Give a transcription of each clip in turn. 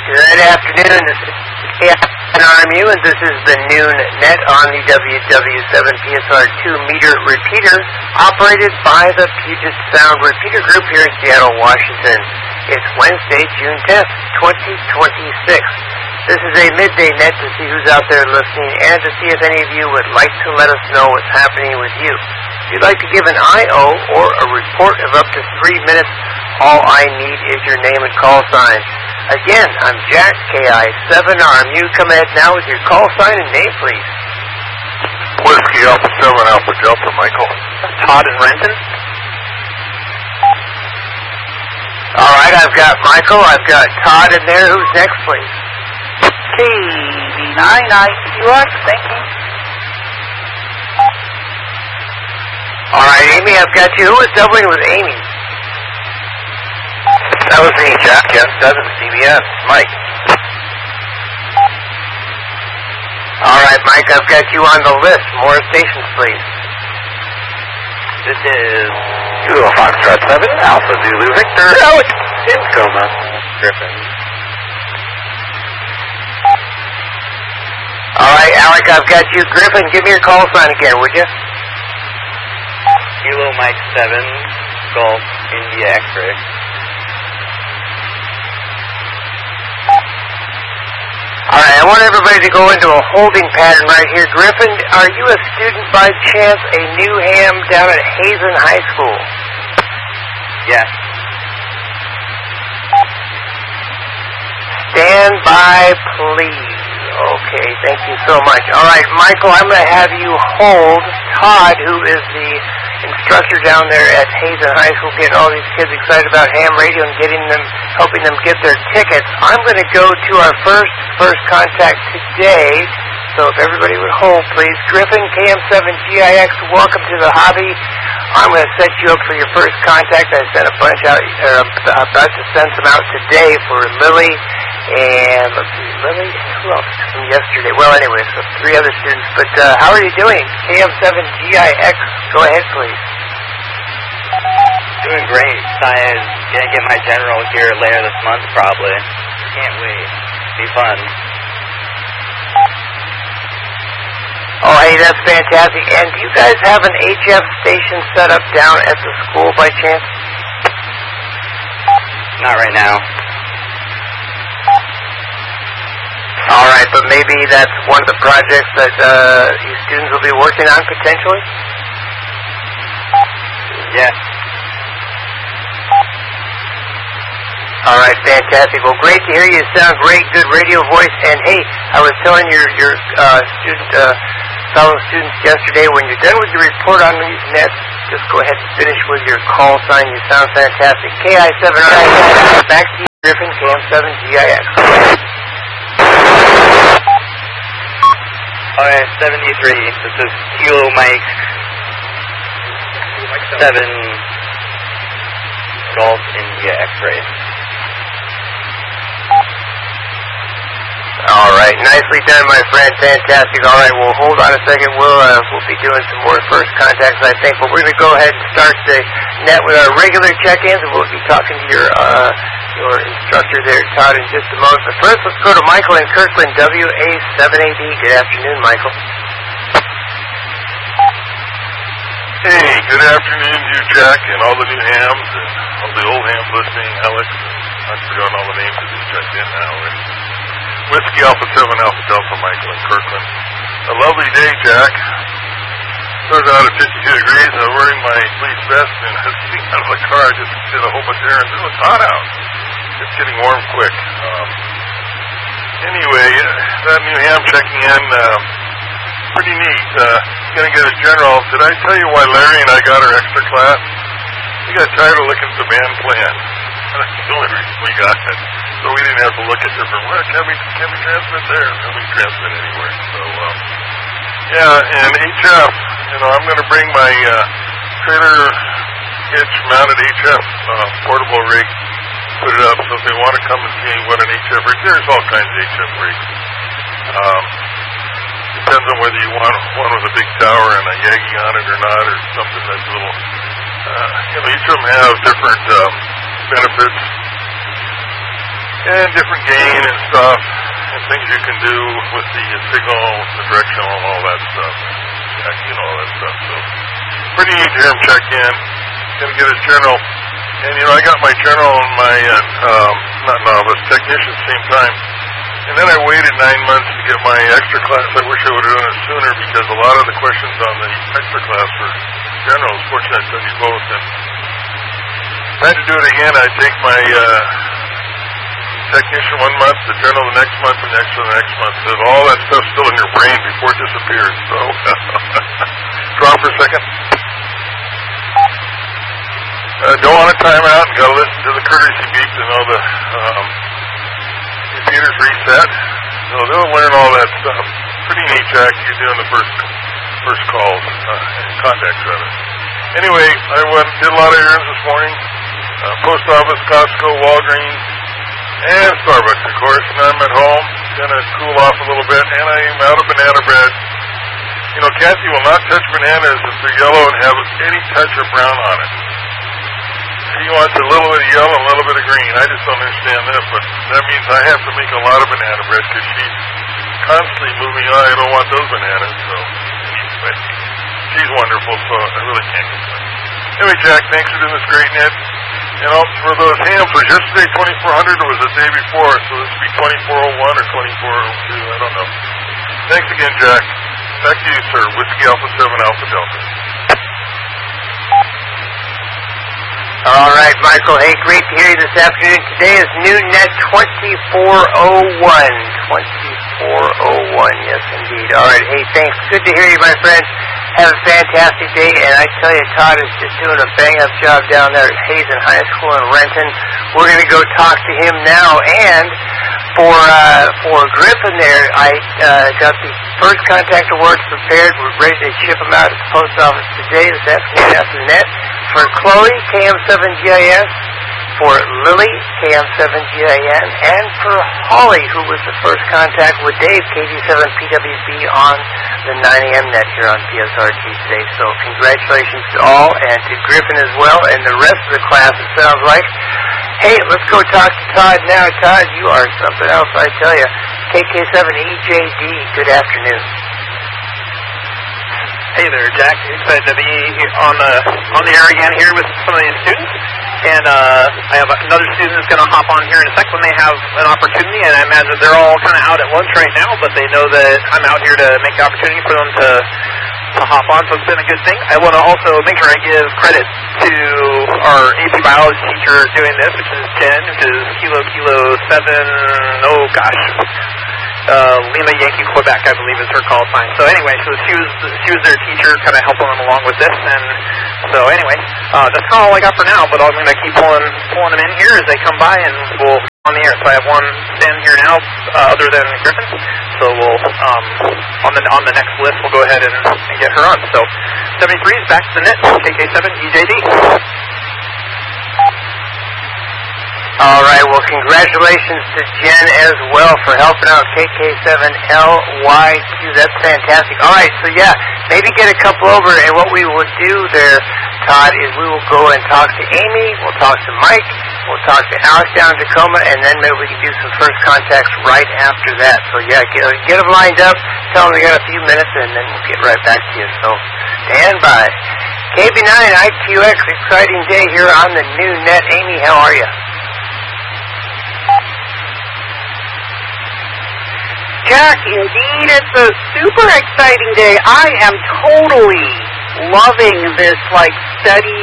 Good afternoon. This is KINRMU, and this is the Noon Net on the WW7PSR2 meter repeater, operated by the Puget Sound Repeater Group here in Seattle, Washington. It's Wednesday, June 10th, 2026. This is a midday net to see who's out there listening and to see if any of you would like to let us know what's happening with you. If you'd like to give an IO or a report of up to 3 minutes, all I need is your name and call sign. Again, I'm Jack, KI7RMU. Come ahead now with your call sign and name, please. Whiskey Alpha 7 Alpha Delta, Michael. Todd in Renton. All right, I've got Michael. I've got Todd in there. Who's next, please? KV9IQX, thank you. All right, Amy, I've got you. Who was doubling with Amy? That was me, Jack. Yes, 7 CBS. Mike. All right, Mike, I've got you on the list. More stations, please. This is Kilo Foxtrot 7, Alpha Zulu Victor, Alex in Coma, Griffin. All right, Alec, I've got you. Griffin, give me your call sign again, would you? Kilo Mike 7, Golf, India X-Ray. All right, I want everybody to go into a holding pattern right here. Griffin, are you a student by chance, a new ham down at Hazen High School? Yes. Stand by, please. Okay, thank you so much. All right, Michael, I'm going to have you hold Todd, who is the instructor down there at Hazen High School, getting all these kids excited about ham radio and helping them get their tickets. I'm going to go to our first contact today. So if everybody would hold, please. Griffin, KM7GIX, welcome to the hobby. I'm going to set you up for your first contact. I sent a bunch out, about to send some out today for Lily. And let's see, Lily, who else from yesterday? Well, anyway, so 3 other students. But how are you doing? KM7GIX, go ahead, please. Doing great. I'm gonna get my general here later this month, probably. Can't wait. Be fun. Oh, hey, that's fantastic. And do you guys have an HF station set up down at the school by chance? Not right now. All right, but maybe that's one of the projects that you students will be working on potentially? Yes. All right, fantastic. Well, great to hear you. Sound great, good radio voice. And hey, I was telling your fellow students yesterday, when you're done with your report on these nets, just go ahead and finish with your call sign. You sound fantastic. KI7RMU, back to you, Griffin, KM7GIX. Alright, 73. This is Kilo Mike 7, Golf, India X-Ray. All right, nicely done, my friend. Fantastic. All right, well, hold on a second. We'll be doing some more first contacts, I think. But we're going to go ahead and start the net with our regular check-ins, and we'll be talking to your instructor there, Todd, in just a moment. But first, let's go to Michael in Kirkland, WA7AD. Good afternoon, Michael. Hey, good afternoon to you, Jack, and all the new hams, and all the old hams listening, Alex. I've forgotten all the names of these checked in now. Whiskey Alpha 7 Alpha Delta, Michael in Kirkland. A lovely day, Jack. Started out at 52 degrees, and I'm wearing my fleece vest, and I was getting out of the car. I just did a whole bunch of errands. It was hot out. It's getting warm quick. Anyway, that new ham checking in, pretty neat. Gonna get a general. Did I tell you why Larry and I got our extra class? We got tired of looking at the band plan. That's the only reason we got it. So we didn't have to look at different, can we transmit there? Can we transmit anywhere? So, yeah, and HF, I'm going to bring my trailer hitch mounted HF portable rig, put it up, so if they want to come and see what an HF rig, there's all kinds of HF rigs. Depends on whether you want one with a big tower and a Yagi on it or not, or something that's a little, each of them have different benefits. and different gain and stuff, and things you can do with the signal, the directional, and all that stuff. You know, all that stuff. So pretty neat to hear him check in. Gonna get his journal. And, you know, I got my journal and my, not novice, technician at the same time. And then I waited 9 months to get my extra class. I wish I would have done it sooner because a lot of the questions on the extra class were general. It's fortunate I studied both. And if I had to do it again, I'd take my technician 1 month, the journal the next month, and extra the next month. So all that stuff's still in your brain before it disappears. So, draw for a second. Don't want to time out. Got to listen to the courtesy beep to know the computer's reset. So they'll learn all that stuff. Pretty neat, Jack. You're doing the first calls, contacts rather. Anyway, I did a lot of errands this morning. Post office, Costco, Walgreens, and Starbucks, of course. And I'm at home, gonna cool off a little bit, and I'm out of banana bread. You know, Kathy will not touch bananas if they're yellow and have any touch of brown on it. She wants a little bit of yellow and a little bit of green. I just don't understand this, but that means I have to make a lot of banana bread because she's constantly moving on. I don't want those bananas, so anyway, she's wonderful, so I really can't complain. Anyway, Jack, thanks for doing this great net. And also for those hams, was yesterday 2400 or was it the day before? So this would be 2401 or 2402, I don't know. Thanks again, Jack. Back to you, sir. Whiskey Alpha 7 Alpha Delta. All right, Michael. Hey, great to hear you this afternoon. Today is NewNet 2401. 2401, yes, indeed. All right, hey, thanks. Good to hear you, my friend. Have a fantastic day, and I tell you, Todd is just doing a bang-up job down there at Hazen High School in Renton. We're going to go talk to him now, and for Griffin there, I got the first contact awards prepared. We're ready to ship them out at the post office today, this afternoon after the net. For Chloe, KM7GIS, for Lily, KM7GIN, and for Holly, who was the first contact with Dave, KV7PWB on the 9 a.m. net here on PSRT today. So congratulations to all, and to Griffin as well, and the rest of the class, it sounds like. Hey, let's go talk to Todd now. Todd, you are something else, I tell you. KK7EJD, good afternoon. Hey there, Jack. Excited to be on the air again here with some of these students. And I have another student that's going to hop on here in a sec when they have an opportunity. And I imagine they're all kind of out at lunch right now, but they know that I'm out here to make the opportunity for them to hop on. So it's been a good thing. I want to also make sure I give credit to our AP biology teacher doing this, which is Jen, which is Kilo 7, oh gosh. Lima Yankee Quebec, I believe, is her call sign. So anyway, so she was their teacher, kind of helping them along with this. And so anyway, that's kind of all I got for now. But I'm going to keep pulling them in here as they come by, and we'll on the air. So I have one standing here now, other than Griffin. So we'll on the next list, we'll go ahead and get her on. So 73 is back to the net. KK7 EJD. All right, well, congratulations to Jen as well for helping out KK7LYQ. That's fantastic. All right, so yeah, maybe get a couple over, and what we will do there, Todd, is we will go and talk to Amy, we'll talk to Mike, we'll talk to Alex down in Tacoma, and then maybe we can do some first contacts right after that. So yeah, get them lined up, tell them we got a few minutes, and then we'll get right back to you. So stand by. KB9IQX, exciting day here on the new net. Amy, how are you? Jack, indeed, it's a super exciting day. I am totally loving this, steady,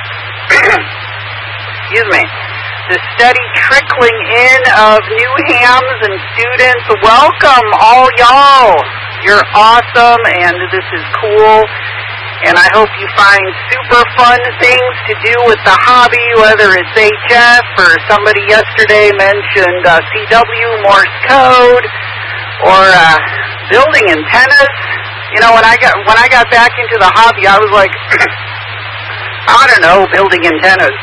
excuse me, the steady trickling in of new hams and students. Welcome, all y'all. You're awesome, and this is cool. And I hope you find super fun things to do with the hobby, whether it's HF or somebody yesterday mentioned CW, Morse code, or building antennas. You know, when I got back into the hobby, I was like, I don't know, building antennas.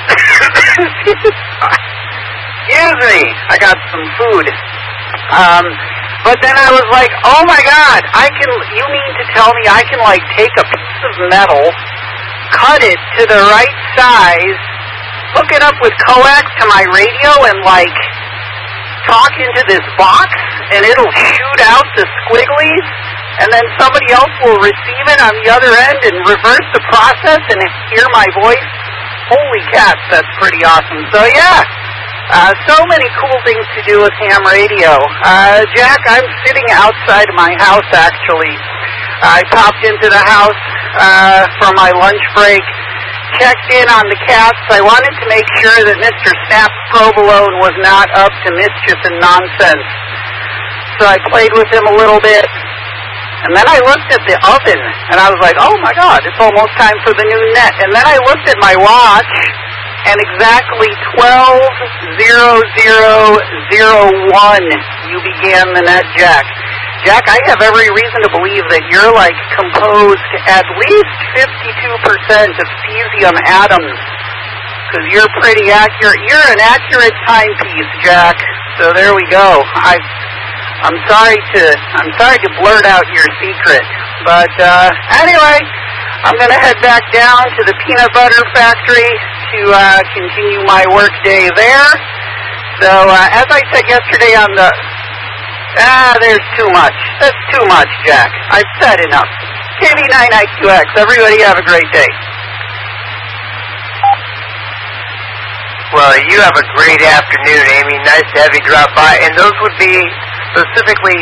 Excuse me, I got some food. But then I was like, oh my God, you mean to tell me I can take a piece of metal, cut it to the right size, hook it up with coax to my radio, and talk into this box, and it'll shoot out the squigglies, and then somebody else will receive it on the other end and reverse the process and hear my voice. Holy cats, that's pretty awesome. So yeah, so many cool things to do with ham radio. Jack, I'm sitting outside of my house, actually. I popped into the house for my lunch break, checked in on the cats. I wanted to make sure that Mr. Snaps Provolone was not up to mischief and nonsense. So I played with him a little bit. And then I looked at the oven, and I was like, oh my God, it's almost time for the new net. And then I looked at my watch, and exactly 12:00:01, you began the net, Jack. Jack, I have every reason to believe that you're like composed at least 52% of cesium atoms, because you're pretty accurate. You're an accurate timepiece, Jack. So there we go. I'm sorry to blurt out your secret, but anyway, I'm going to head back down to the peanut butter factory to continue my work day there. So as I said yesterday on the there's too much. That's too much, Jack. I've said enough. KB9IQX. Everybody have a great day. Well, you have a great afternoon, Amy. Nice to have you drop by. And those would be specifically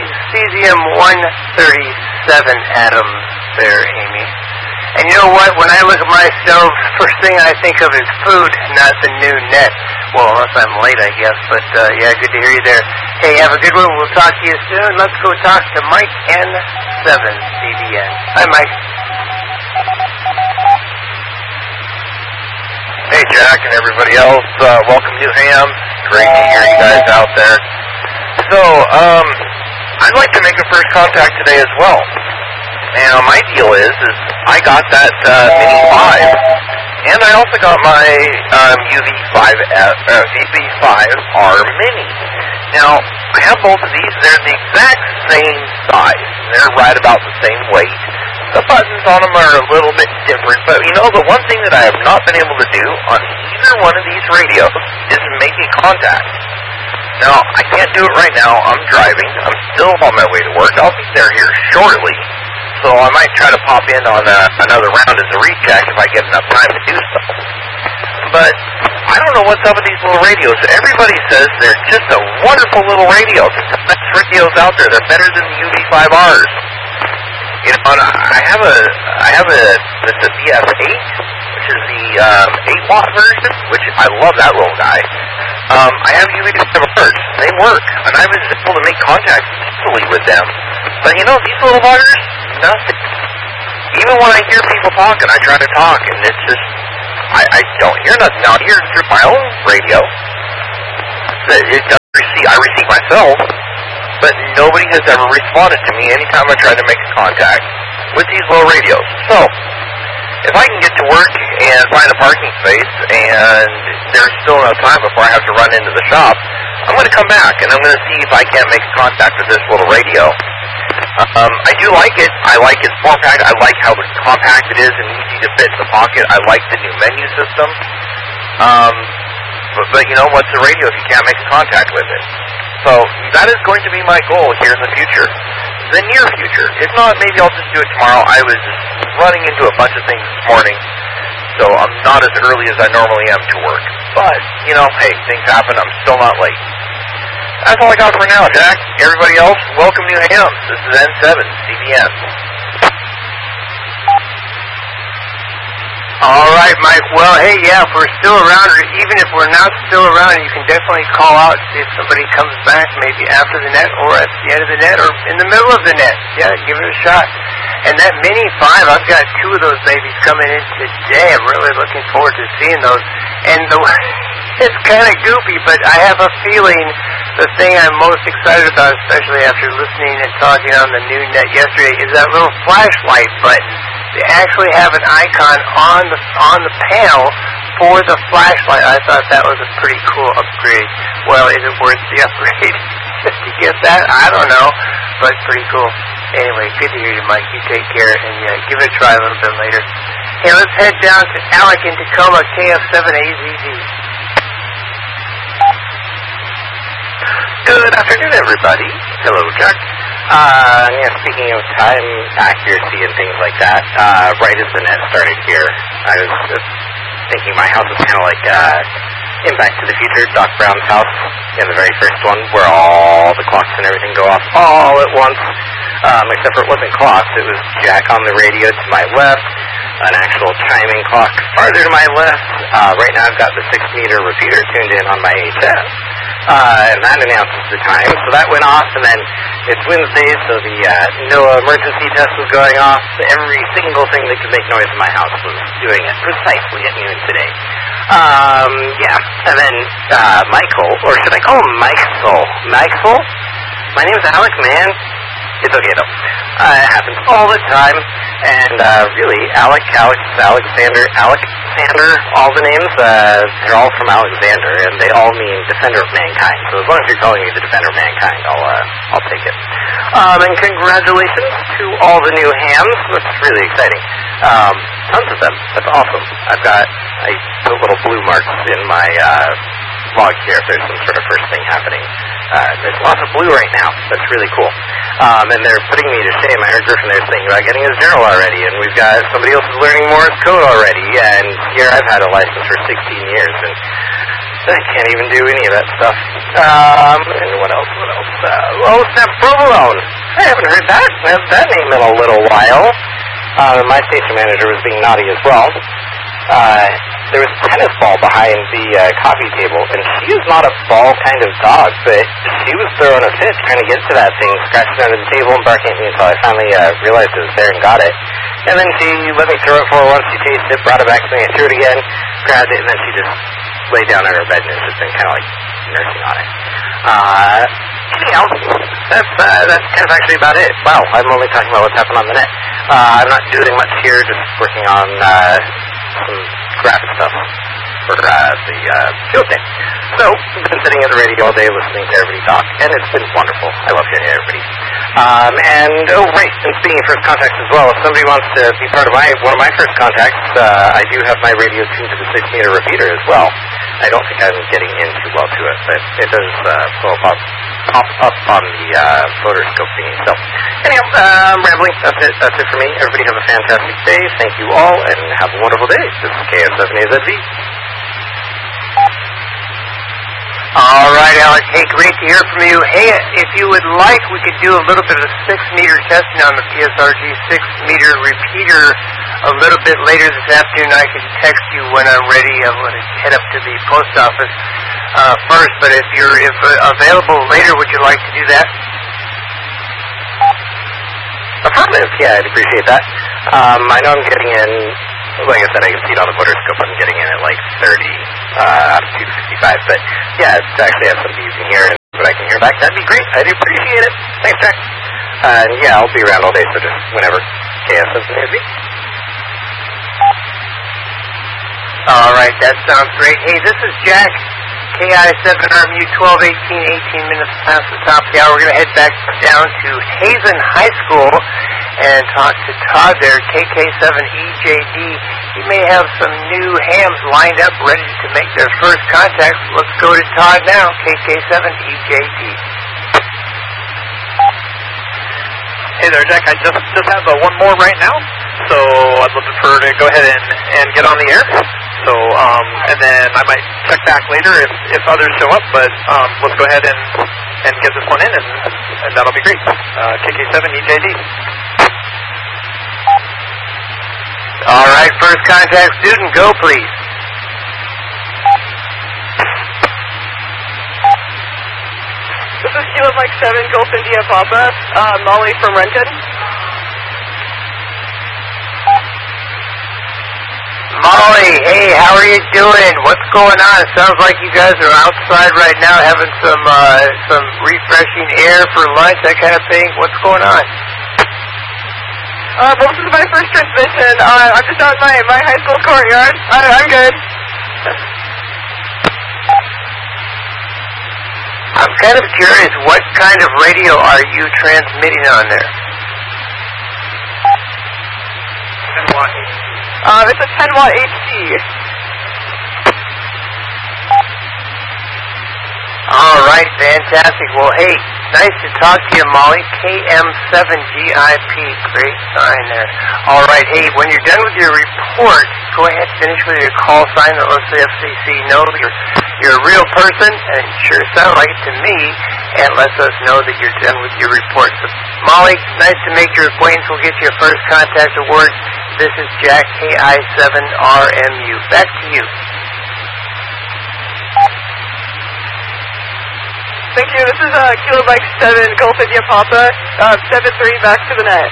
cesium-137 atoms there, Amy. And you know what? When I look at my stove, first thing I think of is food, not the new net. Well, unless I'm late, I guess. But, yeah, good to hear you there. Hey, have a good one. We'll talk to you soon. Let's go talk to Mike N7 CBN. Hi, Mike. Hey, Jack and everybody else. Welcome, New Ham. Great to hear you guys out there. So, I'd like to make a first contact today as well. And my deal is I got that Mini 5, and I also got my UV5R Mini. Now, I have both of these. They're the exact same size. They're right about the same weight. The buttons on them are a little bit different, but you know, the one thing that I have not been able to do on either one of these radios is make a contact. Now, I can't do it right now. I'm driving. I'm still on my way to work. I'll be there here shortly. So I might try to pop in on another round as a recheck if I get enough time to do so. But I don't know what's up with these little radios. Everybody says they're just a wonderful little radios. The best radios out there. They're better than the UV5Rs. You know, and I have it's a BF8, which is the 8-watt version, which I love that little guy. I have UV5Rs. They work, and I was able to make contact easily with them. But you know, these little buggers, nothing. Even when I hear people talking, I try to talk, and it's just, I don't hear nothing. Now, I hear through my own radio that I receive myself, but nobody has ever responded to me anytime I try to make a contact with these little radios. So, if I can get to work and find a parking space, and there's still enough time before I have to run into the shop, I'm going to come back, and I'm going to see if I can't make contact with this little radio. I do like it. I like its form factor. I like how compact it is and easy to fit in the pocket. I like the new menu system. But you know, what's a radio if you can't make contact with it? So that is going to be my goal here in the future. The near future. If not, maybe I'll just do it tomorrow. I was running into a bunch of things this morning, so I'm not as early as I normally am to work. But, you know, hey, things happen. I'm still not late. That's all I got for now, Jack. Everybody else, welcome New Hams. This is N7, CBN. All right, Mike. Well, hey, yeah, if we're still around, or even if we're not still around, you can definitely call out and see if somebody comes back, maybe after the net, or at the end of the net, or in the middle of the net. Yeah, give it a shot. And that Mini 5, I've got 2 of those babies coming in today. I'm really looking forward to seeing those. And it's kind of goofy, but I have a feeling the thing I'm most excited about, especially after listening and talking on the new net yesterday, is that little flashlight button. They actually have an icon on the panel for the flashlight. I thought that was a pretty cool upgrade. Well, is it worth the upgrade to get that? I don't know, but pretty cool. Anyway, good to hear you, Mike. You take care, and give it a try a little bit later. Hey, let's head down to Alec in Tacoma, KF7AZD. Good Good afternoon, everybody. Hello, Jack. Speaking of time accuracy and things like that, right as the net started here, I was just thinking my house was kind of like in Back to the Future, Doc Brown's house, in the very first one, where all the clocks and everything go off all at once, except for it wasn't clocks, it was Jack on the radio to my left, an actual chiming clock farther to my left. Right now I've got the 6-meter repeater tuned in on my HS, and that announces the time, so that went off, and then it's Wednesday, so the NOAA emergency test was going off. Every single thing that could make noise in my house was doing it precisely at noon today. And then Michael, or should I call him Michael? My name's Alec, man. It's okay, though. It happens all the time. And really, Alexander, all the names, they're all from Alexander, and they all mean Defender of Mankind. So as long as you're calling me the Defender of Mankind, I'll take it. And congratulations to all the new hams. That's really exciting. Tons of them. That's awesome. I put little blue marks in my log here if there's some sort of first thing happening. There's lots of blue right now. That's really cool. And they're putting me to shame. I heard Griffin there saying about getting his journal already, and we've got somebody else who's learning Morse code already, and here I've had a license for 16 years, and I can't even do any of that stuff. And what else? Snap Provolone. I haven't heard that name in a little while. My station manager was being naughty as well. There was a tennis ball behind the coffee table, and she is not a ball kind of dog, but she was throwing a fit trying to get to that thing, scratching under the table and barking at me until I finally realized it was there and got it. And then she let me throw it for her once, she tasted it, brought it back to me, I threw it again, grabbed it, and then she just laid down in her bed and has just been kind of like nursing on it. Anyhow, that's kind of actually about it. Wow, I'm only talking about what's happened on the net. I'm not doing much here, just working on some graphic stuff for the field day. So, I've been sitting at the radio all day listening to everybody talk, and it's been wonderful. I love hearing everybody. And speaking of first contacts as well, if somebody wants to be part of one of my first contacts, I do have my radio tuned to the 6-meter repeater as well. I don't think I'm getting in too well to it, but it does pop up on the photoscope thingy. So, anyhow, I'm rambling. That's it for me. Everybody have a fantastic day. Thank you all, and have a wonderful day. This is KF7AZV. All right, Alex. Hey, great to hear from you. Hey, if you would like, we could do a little bit of a 6-meter testing on the PSRG 6-meter repeater a little bit later this afternoon. I can text you when I'm ready. I'm going to head up to the post office first, but if you're available later, would you like to do that? Affirmative. Yeah, I'd appreciate that. I know I'm getting in, like I said, I can see it on the photoscope. I'm getting in at like 30 out of 255, but yeah, to actually have somebody you can hear and what I can hear back, that'd be great. I'd appreciate it. Thanks, Jack. And yeah, I'll be around all day, so just whenever. KF7AZV. All right, that sounds great. Hey, this is Jack, KI7RMU 1218, 18 minutes past the top of the hour. We're going to head back down to Hazen High School and talk to Todd there, KK7EJD. He may have some new hams lined up, ready to make their first contacts. Let's go to Todd now, KK7EJD. Hey there, Jack. I just have one more right now, so I'd love for her to go ahead and get on the air. So, and then I might check back later if others show up, but let's go ahead and get this one in, and that'll be great. KK7EJD. All right, first contact student, go please. This is Kilo Mike 7, Gulf India Papa, Molly from Renton. Molly, hey, how are you doing? What's going on? It sounds like you guys are outside right now having some refreshing air for lunch, that kind of thing. What's going on? Well, this is my first transmission. I'm just out in my high school courtyard. I'm good. I'm kind of curious, what kind of radio are you transmitting on there? 10-watt. It's a 10-watt HD. All right, fantastic. Well, hey, nice to talk to you, Molly. KM7GIP, great sign there. All right, hey, when you're done with your report, go ahead and finish with your call sign that lets the FCC know that you're a real person, and it sure sounds like it to me, and lets us know that you're done with your report. So, Molly, nice to make your acquaintance. We'll get you a first contact award. This is Jack, KI7RMU. Back to you. Thank you. This is Kilo Mike 7, Golf India Papa, 7-3 back to the net.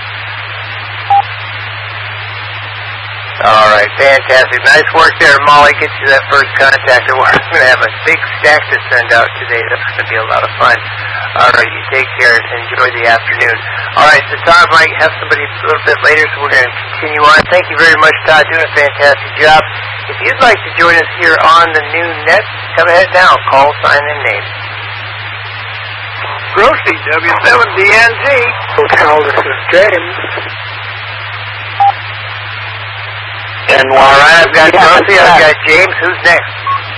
All right, fantastic. Nice work there, Molly. Get you that first contact award. I'm going to have a big stack to send out today. That's going to be a lot of fun. All right, you take care and enjoy the afternoon. All right, so Todd might have somebody a little bit later, so we're going to continue on. Thank you very much, Todd. Doing a fantastic job. If you'd like to join us here on the new net, come ahead now. Call, sign, and name. Grossy, W7DNG. Hotel, this is James. And all right, I've got Grossy, I've got James. Who's next?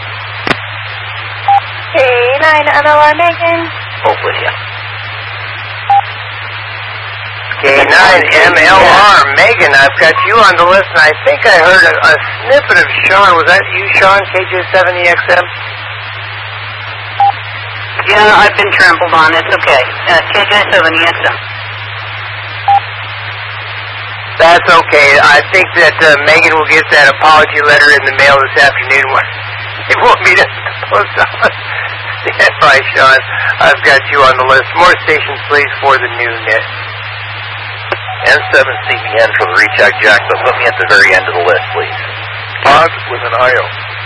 K9MLR Megan. Both with you. K9MLR Megan, I've got you on the list, and I think I heard a snippet of Sean. Was that you, Sean, KJ7EXM? Yeah, I've been trampled on. It's okay. KJ7EXM. That's okay. I think that Megan will get that apology letter in the mail this afternoon. It won't meet us at the post office. Stand by, Sean. I've got you on the list. More stations, please, for the new net. N7CBN for the recheck, Jack, but put me at the very end of the list, please. Todd with an IO.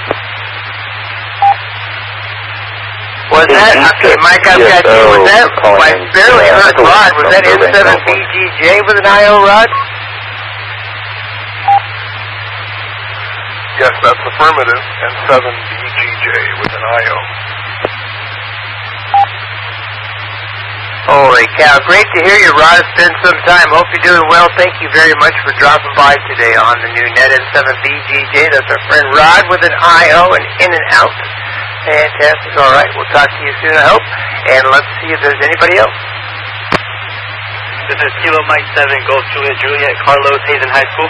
Was that, okay, Mike, I've got you. Was that, I barely heard Rod. Was that N7BGJ with an IO, Rod? Yes, that's affirmative. N7BGJ with an IO. Holy cow. Great to hear you, Rod. It's been some time. Hope you're doing well. Thank you very much for dropping by today on the new net N7BGJ. That's our friend Rod with an IO and in and out. Fantastic. All right. We'll talk to you soon, I hope. And let's see if there's anybody else. This is Kilo Mike 7, Golf Juliet Juliet, Carlos, Hazen High School.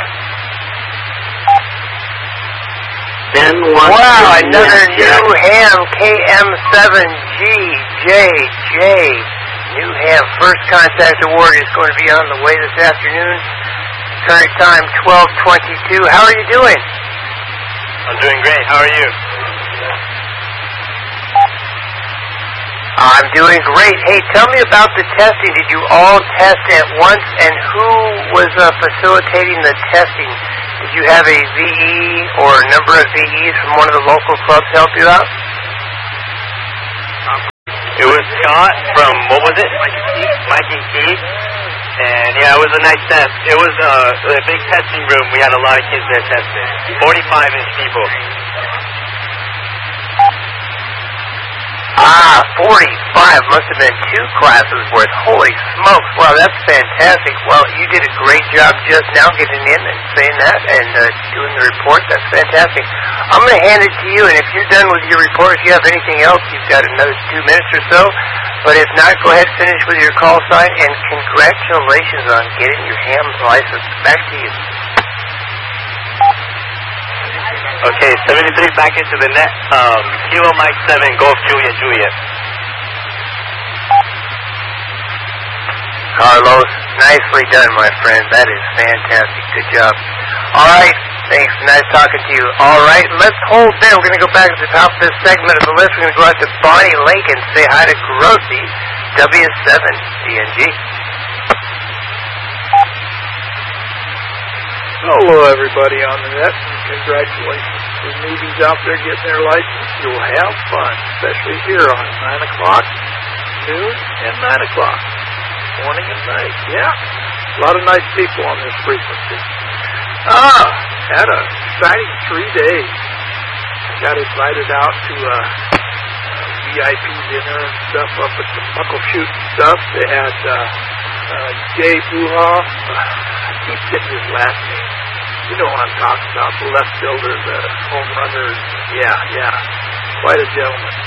Wow, another New Ham KM7GJJ. New Ham First Contact Award is going to be on the way this afternoon. Current time 12:22. How are you doing? I'm doing great. How are you? I'm doing great. Hey, tell me about the testing. Did you all test at once, and who was facilitating the testing? Did you have a VE or a number of VEs from one of the local clubs help you out? It was Scott from, what was it? Mikey Key. And yeah, it was a nice test. It was a big testing room. We had a lot of kids there testing. 45-inch people. 45. Must have been 2 classes worth. Holy smokes. Wow, that's fantastic. Well, you did a great job just now getting in and saying that and doing the report. That's fantastic. I'm going to hand it to you, and if you're done with your report, if you have anything else, you've got another 2 minutes or so. But if not, go ahead and finish with your call sign, and congratulations on getting your ham's license. Back to you. Okay, 73 back into the net. Kilo Mike 7, Golf Juliet Juliet. Carlos, nicely done, my friend. That is fantastic. Good job. All right. Thanks. Nice talking to you. All right. Let's hold there. We're going to go back to the top of this segment of the list. We're going to go out to Bonnie Lake and say hi to Grossy, W7DNG. Hello, everybody on the net. Congratulations to the newbies out there getting their license. You'll have fun, especially here on 9 o'clock, noon, and 9 o'clock. Morning and night. Yeah. A lot of nice people on this frequency. Had an exciting 3 days. Got invited out to a VIP dinner and stuff up at the Buckle Shoot and stuff. They had Jay Buhoff. I keep getting his last name. You know what I'm talking about. The left fielder, the home runner. Yeah. Quite a gentleman.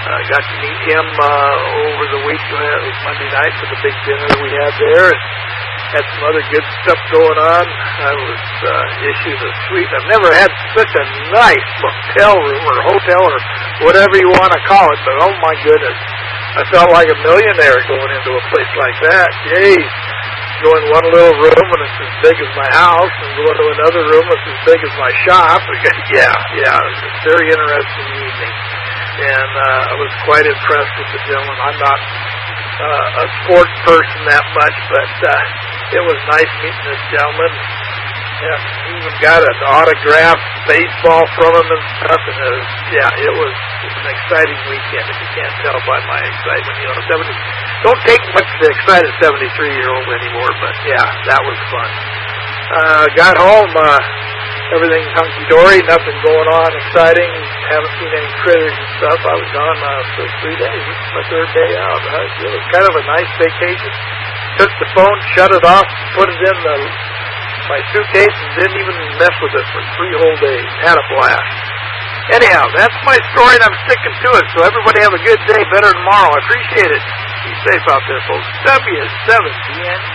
Got to meet him over the week. It was Monday night for the big dinner we had there. And had some other good stuff going on. I was issued a suite. I've never had such a nice motel room or hotel or whatever you want to call it, but oh my goodness. I felt like a millionaire going into a place like that. Jeez. Go in one little room and it's as big as my house, and go into another room that's as big as my shop. Yeah, it was a very interesting evening. And I was quite impressed with the gentleman. I'm not a sports person that much, but it was nice meeting this gentleman. Yeah, even got an autographed baseball from him and stuff. And it was an exciting weekend. If you can't tell by my excitement, don't take much to excite a 73-year-old anymore. But yeah, that was fun. Got home. Everything's hunky-dory, nothing going on exciting, haven't seen any critters and stuff. I was gone for 3 days. This is my third day out. It was kind of a nice vacation. Took the phone, shut it off, put it in my suitcase, and didn't even mess with it for 3 whole days. Had a blast. Anyhow, that's my story, and I'm sticking to it. So everybody have a good day, better tomorrow. I appreciate it. Be safe out there, folks. W7DNG.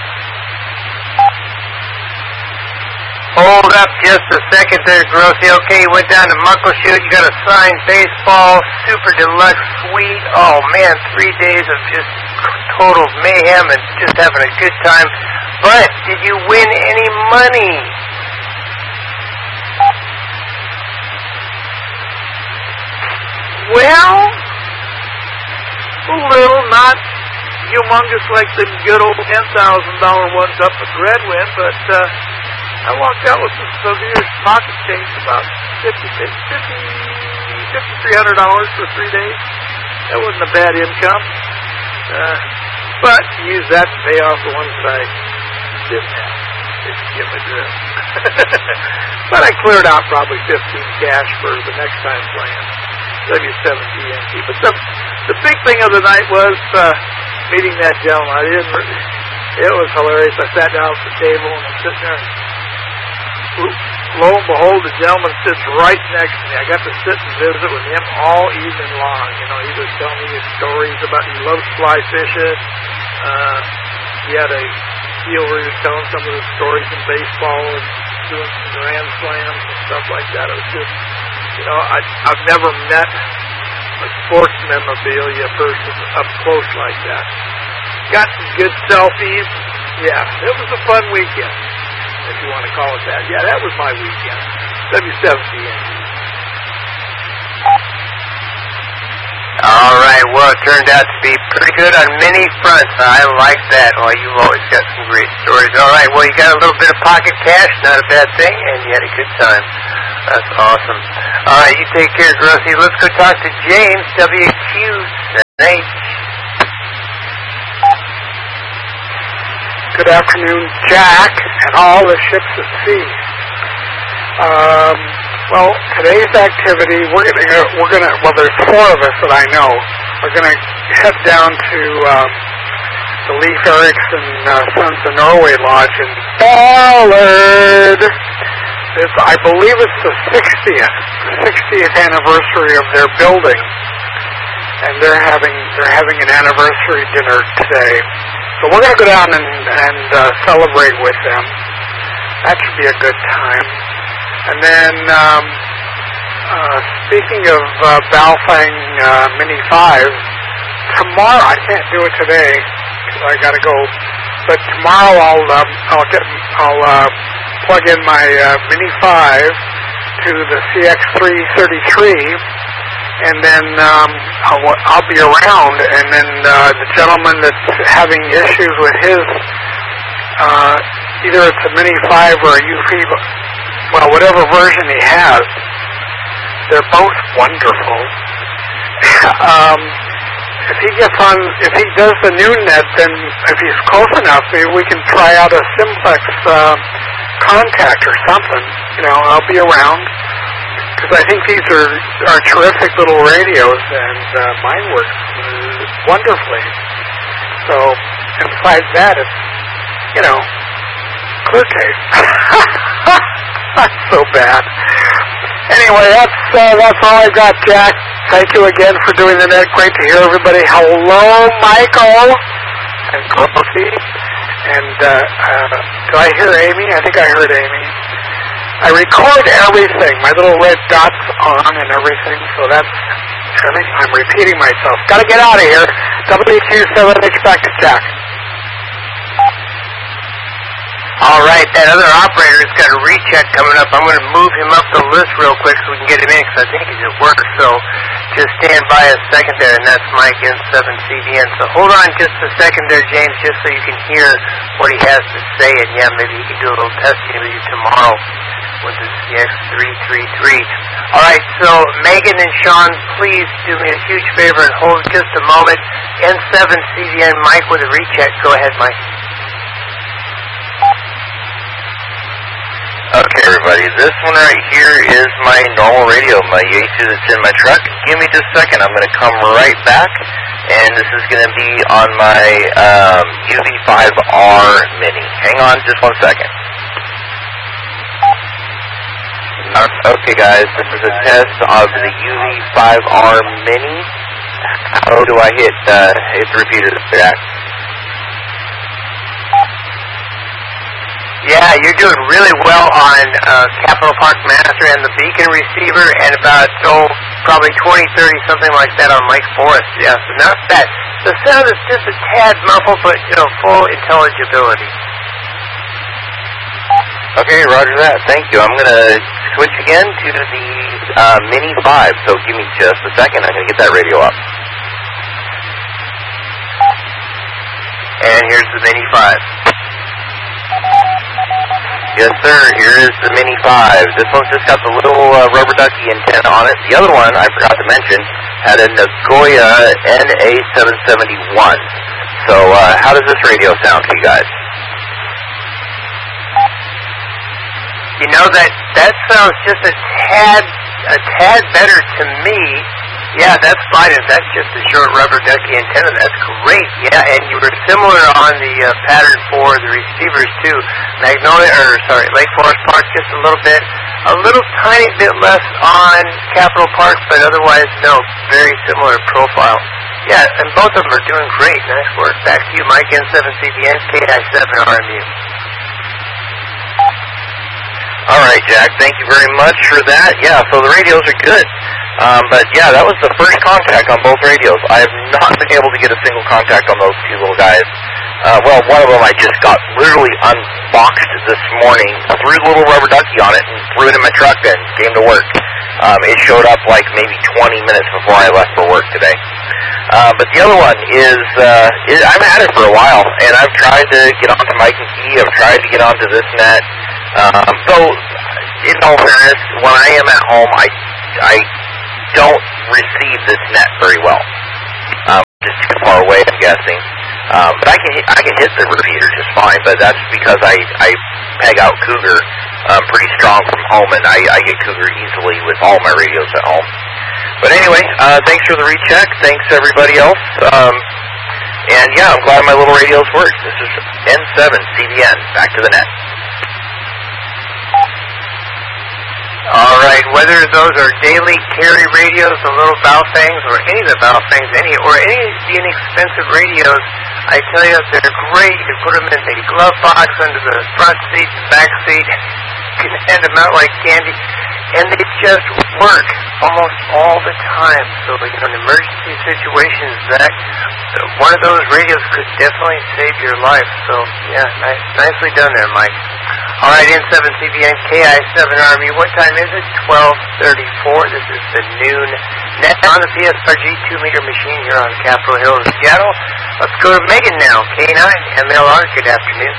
Hold up just a second there, Grossi. Okay, you went down to Muckleshoot. You got a signed baseball, super deluxe suite. Oh, man, 3 days of just total mayhem and just having a good time. But did you win any money? Well, a little, not humongous like the good old $10,000 ones up at Redwind, but I walked out with some severe pocket change, about $5,300 for 3 days. That wasn't a bad income. But use that to pay off the ones that I didn't have. If you get my drift. But I cleared out probably 15 cash for the next time playing W7DNG. But the big thing of the night was meeting that gentleman. It was hilarious. I sat down at the table and I'm sitting there. Lo and behold, the gentleman sits right next to me. I got to sit and visit with him all evening long. He was telling me his stories about he loves fly fishing. He had a deal where he was telling some of the stories in baseball and doing some grand slams and stuff like that. It was just, I've never met a sports memorabilia person up close like that. Got some good selfies. Yeah, it was a fun weekend, if you want to call it that. Yeah, that was my weekend. W7DNG. All right, well, it turned out to be pretty good on many fronts. I like that. Well, you've always got some great stories. All right, well, you got a little bit of pocket cash, not a bad thing, and you had a good time. That's awesome. All right, you take care, Grossi. Let's go talk to James, WQ7H. Good afternoon, Jack, and all the ships at sea. Well, today's activity, there's 4 of us that I know. We're going to head down to the Leif Erikson Sons of Norway Lodge in Ballard. I believe it's the 60th anniversary of their building, and they're having an anniversary dinner today. So we're going to go down and celebrate with them. That should be a good time. And then, speaking of Baofeng Mini 5, tomorrow, I can't do it today because I got to go, but tomorrow I'll plug in my Mini 5 to the CX333, and then I'll be around, and then the gentleman that's having issues with his, either it's a Mini 5 or a UP, well, whatever version he has, they're both wonderful. If he does the new net, then if he's close enough, maybe we can try out a simplex contact or something. I'll be around, because I think these are terrific little radios, and mine works wonderfully. So, and besides that, it's, clear case. Not so bad. Anyway, that's all I got, Jack. Thank you again for doing the net. Great to hear everybody. Hello, Michael and Kofi. And do I hear Amy? I think I heard Amy. I record everything. My little red dots on and everything. So that's, I'm repeating myself. Got to get out of here. W27, expect Jack. All right, that other operator's got a recheck coming up. I'm going to move him up the list real quick so we can get him in because I think he's at work. So just stand by a second there, and that's Mike N7CBN. So hold on just a second there, James, just so you can hear what he has to say. And, yeah, maybe he can do a little testing with you tomorrow with the CX333. All right, so Megan and Sean, please do me a huge favor and hold just a moment. N7CBN, Mike with a recheck. Go ahead, Mike. Okay, everybody, this one right here is my normal radio, my Yaesu that's in my truck. Give me just a second. I'm going to come right back, and this is going to be on my UV5R Mini. Hang on just 1 second. Okay, guys, this is a test of the UV5R Mini. How do I hit the repeater, Jack? Yeah, you're doing really well on Capital Park Master and the Beacon receiver, and about, probably 20, 30, something like that on Lake Forest. Yeah, so not bad. The sound is just a tad muffled, but, full intelligibility. Okay, roger that. Thank you. I'm going to switch again to the Mini 5, so give me just a second. I'm going to get that radio up. And here's the Mini 5. Yes, sir. Here is the Mini 5. This one's just got the little rubber ducky antenna on it. The other one, I forgot to mention, had a Nagoya NA771. So, how does this radio sound to you guys? You know, that sounds just a tad better to me. Yeah, that's fine. If that's just a short rubber ducky antenna, that's great. Yeah, and you were similar on the pattern for the receivers too. Lake Forest Park, just a little tiny bit less on Capital Park, but otherwise, no, very similar profile. Yeah, and both of them are doing great. Nice work. Back to you, Mike N7CBN, KI7RMU. All right, Jack. Thank you very much for that. Yeah, so the radios are good. But yeah, that was the first contact on both radios. I have not been able to get a single contact on those two little guys. Well, one of them I just got literally unboxed this morning, threw the little rubber ducky on it, and threw it in my truck and came to work. It showed up like maybe 20 minutes before I left for work today. But the other one is, I've had it for a while, and I've tried to get onto Mike and Key. I've tried to get onto this net. So, in all fairness, when I am at home, I don't receive this net very well. Just too far away, I'm guessing. But I can hit the repeater just fine, but that's because I peg out Cougar pretty strong from home, and I get Cougar easily with all my radios at home. But anyway, thanks for the recheck. Thanks everybody else. And yeah, I'm glad my little radios work. This is N7CBN. Back to the net. All right, whether those are daily carry radios, the little Baofangs, or any of the Baofangs, any of the inexpensive radios, I tell you, they're great. You can put them in the glove box, under the front seat, the back seat. You can hand them out like candy, and they just work almost all the time. So, in emergency situations, one of those radios could definitely save your life. So, yeah, nicely done there, Mike. All right, N7CBN, KI7RMU. What time is it? 12:34. This is the noon net on the PSRG 2-meter machine here on Capitol Hill in Seattle. Let's go to Megan now, K9, MLR. Good afternoon.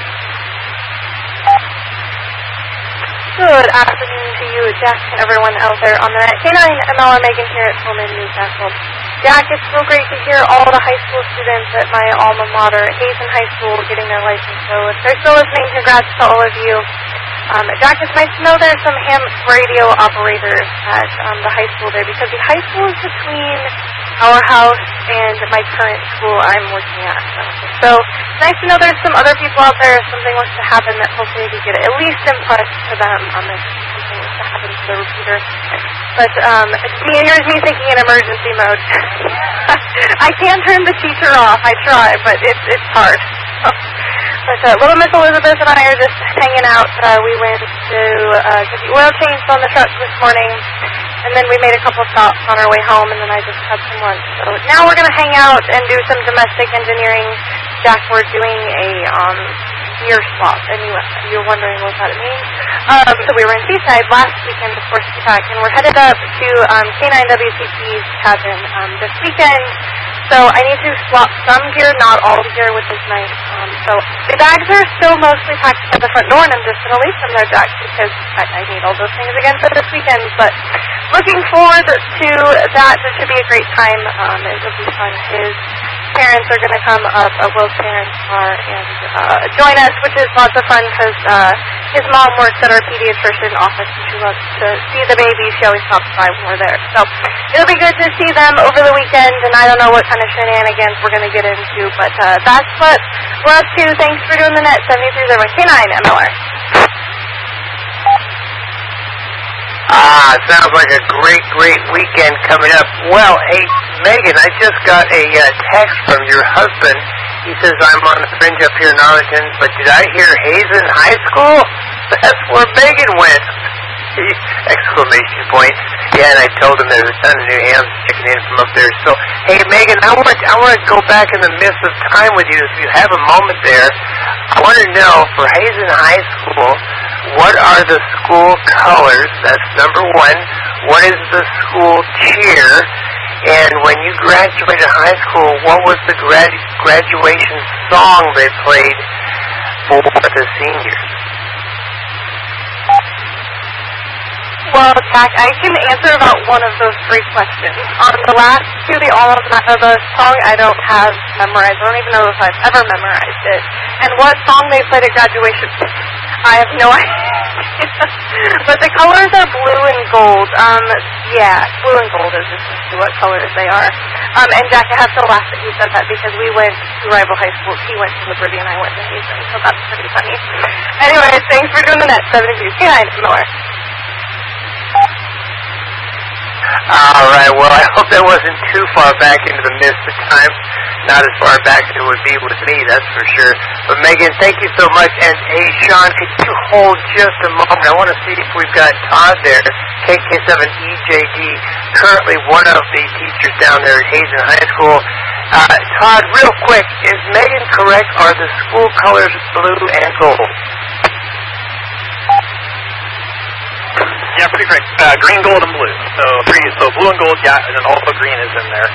Good afternoon to you, Jack, and everyone out there on the net. K9, MLR Megan here at Pullman, Newcastle. Jack, it's so great to hear all the high school students at my alma mater, Hazen High School, getting their license. So if they're still listening, congrats to all of you. Jack, it's nice to know there's some ham radio operators at the high school there, because the high school is between our house and my current school I'm working at. So it's nice to know there's some other people out there. If something was to happen, that hopefully we could at least impress to them on this. Something was to happen to the repeater. But here's me thinking in emergency mode. I can't turn the teacher off. I try, but it's hard. But little Miss Elizabeth and I are just hanging out. We went to get the oil changed on the truck this morning, and then we made a couple stops on our way home, and then I just had some lunch. So now we're going to hang out and do some domestic engineering. Jack, we're doing a ear swap, and you're wondering what that means. So we were in Seaside last weekend before CPAC, and we're headed up to K9WCP's cabin this weekend. So I need to swap some gear, not all the gear, which is nice. So the bags are still mostly packed at the front door, and I'm just going to leave them there, Jack, because I need all those things again for this weekend. But looking forward to that. It should be a great time. It will be fun. His parents are going to come up, Will's parents are, and join us, which is lots of fun because his mom works at our pediatrician office, and she loves to see the babies. She always stops by when we're there. So it'll be good to see them over the weekend, and I don't know what kind of shenanigans we're going to get into, but that's what we're up to. Thanks for doing the net. 7301 K9 MLR. Sounds like a great weekend coming up. Well, hey, Megan, I just got a text from your husband. He says, I'm on the fringe up here in Arlington, but did I hear Hazen High School? That's where Megan went. Exclamation point. Yeah, and I told him there's a ton of new hams checking in from up there. So, hey, Megan, I want to go back in the midst of time with you. If you have a moment there, I want to know, for Hazen High School, what are the school colors? That's number one. What is the school cheer? And when you graduated high school, what was the graduation song they played for the seniors? Well, Jack, I can answer about one of those three questions. On the last two, the All of the song I don't have memorized. I don't even know if I've ever memorized it. And what song they played at graduation, I have no idea. But the colors are blue and gold. Yeah, blue and gold is essentially what colors they are. And Jack, I have to laugh that you said that because we went to rival high schools. He went to Liberty and I went to Hazen, so that's pretty funny. Anyway, thanks for doing the net. 72 K9 more. All right, well, I hope that wasn't too far back into the mist of time. Not as far back as it would be with me, that's for sure. But, Megan, thank you so much. And, hey, Sean, could you hold just a moment? I want to see if we've got Todd there, KK7EJD, currently one of the teachers down there at Hazen High School. Todd, real quick, is Megan correct? Are the school colors blue and gold? Yeah, pretty correct. Green, gold, and blue. So blue and gold, yeah, and then also green is in there.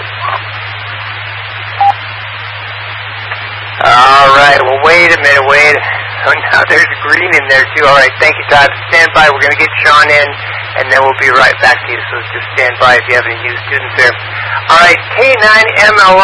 All right, well, wait a minute. So now there's green in there, too. All right, thank you, Todd. Stand by. We're going to get Sean in, and then we'll be right back to you. So just stand by if you have any new students there. All right, K9MLR.